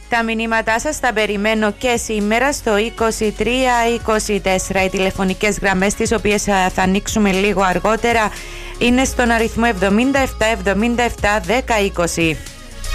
Τα μηνύματά σας τα περιμένω και σήμερα στο 2324. Οι τηλεφωνικές γραμμές, τις οποίες θα ανοίξουμε λίγο αργότερα, είναι στον αριθμό 77 77 10 20.